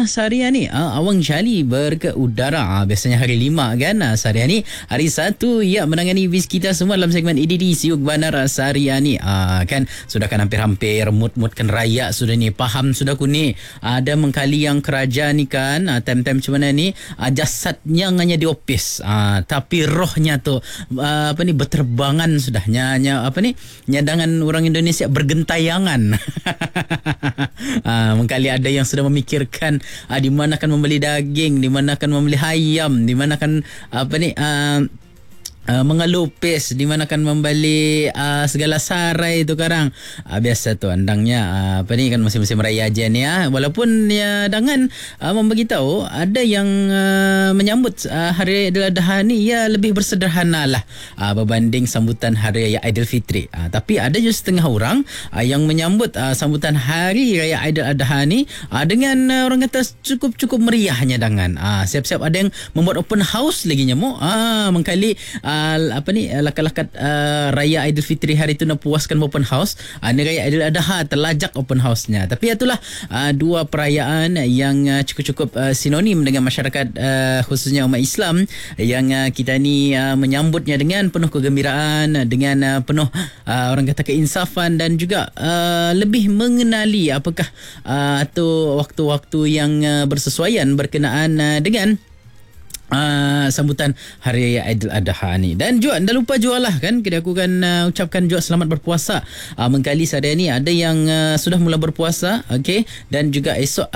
seharian ni Awang Charlie berkeudara. Biasanya hari 5 kan. Seharian ni hari 1 ya menangani vis kita semua dalam segmen EDD Siuk Banar seharian ni. Kan sudah kan hampir-hampir mood kan raya sudah ni. Faham sudah ku ni. Ada mengkali yang kerajaan ni kan. Time-time macam mana ni. Jasadnya hanya di office. Tapi rohnya tu berterbangan sudah. Nyadangan orang Indonesia bergentayangan. Mengkali ada yang sudah memikirkan di mana akan membeli daging, di mana akan membeli ayam, di mana akan mengelupis, di mana akan membeli segala sarai tu sekarang. Biasa tu andangnya kan musim-musim raya aja ni walaupun ya dengan membagi tahu ada yang menyambut hari Aidiladha ni ya lebih bersederhana lah berbanding sambutan hari raya Aidilfitri. Tapi ada juga setengah orang yang menyambut sambutan hari raya Aidiladha ni dengan orang kata cukup meriahnya dengan siap-siap ada yang membuat open house lagi nyamuk mengkali lakat-lakat raya Aidilfitri hari tu nak puaskan open house. Ni raya Aidiladha terlajak open house-nya. Tapi itulah dua perayaan yang cukup sinonim dengan masyarakat khususnya umat Islam yang kita ni menyambutnya dengan penuh kegembiraan, dengan penuh orang kata keinsafan dan juga lebih mengenali apakah atau waktu-waktu yang bersesuaian berkenaan dengan sambutan hari raya Aidiladha ni. Dan juga dah lupa jual lah kan. Jadi aku kan ucapkan juga selamat berpuasa. Mengkali sehari ni ada yang sudah mula berpuasa, okey, dan juga esok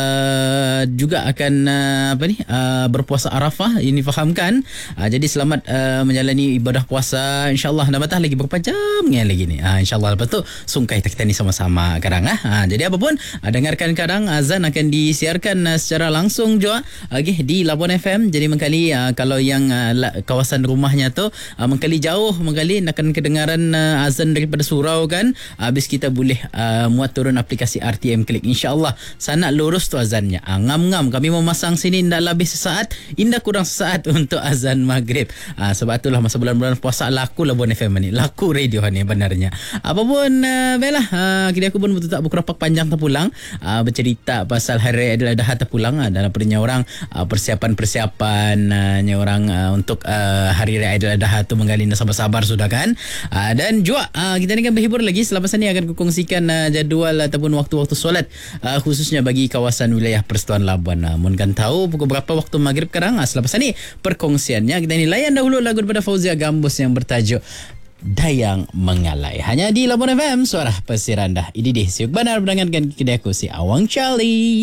juga akan berpuasa Arafah, ini fahamkan. Jadi selamat menjalani ibadah puasa. InsyaAllah dah batah lagi berapa jam lagi ni. InsyaAllah lepas tu sungkai kita ni sama-sama kadang. Jadi apapun dengarkan kadang azan akan disiarkan secara langsung juga di Labuan FM. Jadi mengkali kalau yang kawasan rumahnya tu mengkali jauh, mengkali akan kedengaran azan daripada surau kan. Habis kita boleh muat turun aplikasi RTM Klik. InsyaAllah sana lurus tu azannya. Ngam-ngam kami memasang sini indah lebih sesaat, indah kurang sesaat untuk azan maghrib. Sebab itulah masa bulan-bulan puasa laku Labuan FM ni, laku radio ni benarnya. Apapun baiklah, kira aku pun betul tak berkerapak panjang terpulang bercerita pasal hari Aidiladha terpulang dalam pernya orang persiapan orang untuk hari raya Aidiladha tu menggali sabar-sabar sudah kan. Dan juga kita ni kan berhibur lagi selepas ni akan kukongsikan jadual ataupun waktu-waktu solat khususnya bagi kawasan wilayah Persatuan Labuan. Mun kan tahu pukul berapa waktu maghrib sekarang. Selepas ni perkongsiannya kita ni layan dahulu lagu daripada Fauzia Gambus yang bertajuk Dayang Mengalai. Hanya di Labuan FM, suara pesir anda. Ini dia Siuk Banar berdengarkan kedai aku si Awang Charlie.